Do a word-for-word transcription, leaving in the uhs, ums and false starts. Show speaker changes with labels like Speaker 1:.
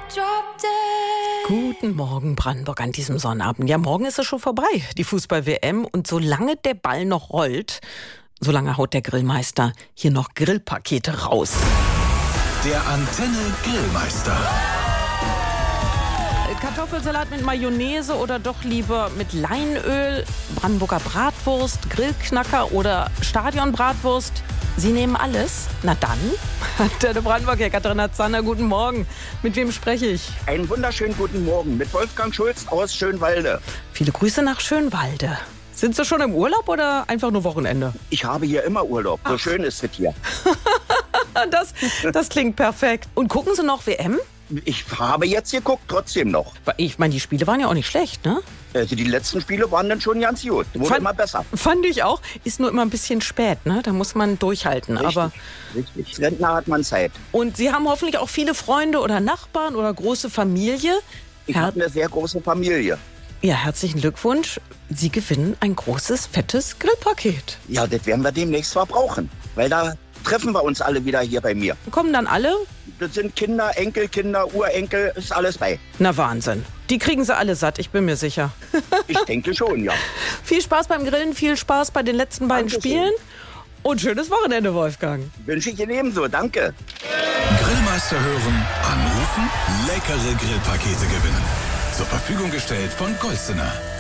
Speaker 1: Guten Morgen, Brandenburg, an diesem Sonnabend. Ja, morgen ist es schon vorbei, die Fußball-W M. Und solange der Ball noch rollt, solange haut der Grillmeister hier noch Grillpakete raus.
Speaker 2: Der Antenne Grillmeister.
Speaker 1: Kartoffelsalat mit Mayonnaise oder doch lieber mit Leinöl, Brandenburger Bratwurst, Grillknacker oder Stadionbratwurst? Sie nehmen alles? Na dann, Antenne Brandenburg, Herr Katharina Zander, guten Morgen. Mit wem spreche ich?
Speaker 3: Einen wunderschönen guten Morgen mit Wolfgang Schulz aus Schönwalde.
Speaker 1: Viele Grüße nach Schönwalde. Sind Sie schon im Urlaub oder einfach nur Wochenende?
Speaker 3: Ich habe hier immer Urlaub, so
Speaker 1: Ach.
Speaker 3: schön ist es hier.
Speaker 1: das, das klingt perfekt. Und gucken Sie noch W M?
Speaker 3: Ich habe jetzt geguckt, trotzdem noch.
Speaker 1: Ich meine, die Spiele waren ja auch nicht schlecht, ne?
Speaker 3: Also die letzten Spiele waren dann schon ganz gut. Wurde
Speaker 1: Fand-
Speaker 3: immer besser.
Speaker 1: Fand ich auch. Ist nur immer ein bisschen spät, ne? Da muss man durchhalten.
Speaker 3: Richtig,
Speaker 1: Aber
Speaker 3: richtig. Als Rentner hat man Zeit.
Speaker 1: und Sie haben hoffentlich auch viele Freunde oder Nachbarn oder große Familie.
Speaker 3: Ich
Speaker 1: Her-
Speaker 3: habe eine sehr große Familie.
Speaker 1: ja, herzlichen Glückwunsch. Sie gewinnen ein großes, fettes Grillpaket.
Speaker 3: Ja, das werden wir demnächst verbrauchen. Weil da treffen wir uns alle wieder hier bei mir.
Speaker 1: Kommen dann alle?
Speaker 3: Das sind Kinder, Enkelkinder, Urenkel, ist alles bei.
Speaker 1: Na Wahnsinn. Die kriegen sie alle satt, ich bin mir sicher.
Speaker 3: Ich denke schon, ja.
Speaker 1: Viel Spaß beim Grillen, viel Spaß bei den letzten beiden
Speaker 3: Dankeschön.
Speaker 1: Spielen. Und schönes Wochenende, Wolfgang.
Speaker 3: Wünsche ich Ihnen ebenso. Danke.
Speaker 2: Grillmeister hören, anrufen, leckere Grillpakete gewinnen. Zur Verfügung gestellt von Golstener.